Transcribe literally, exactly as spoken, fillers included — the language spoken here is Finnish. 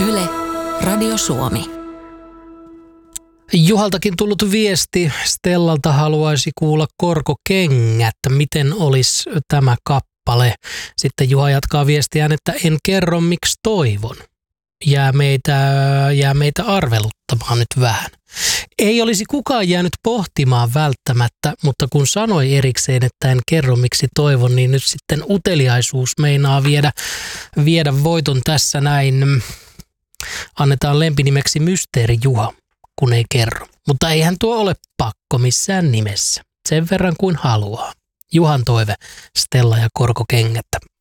Yle, Radio Suomi. Juhaltakin tullut viesti. Stellalta haluaisi kuulla Korkokengät. Miten olisi tämä kappale? Sitten Juha jatkaa viestiään, että en kerro miksi toivon. Jää meitä, jää meitä arveluttamaan nyt vähän. Ei olisi kukaan jäänyt pohtimaan välttämättä, mutta kun sanoi erikseen, että en kerro miksi toivon, niin nyt sitten uteliaisuus meinaa viedä, viedä voiton tässä näin. Annetaan lempinimeksi Mysteeri Juha, kun ei kerro. Mutta eihän tuo ole pakko missään nimessä. Sen verran kuin haluaa. Juhan toive, Stella ja Korkokengät.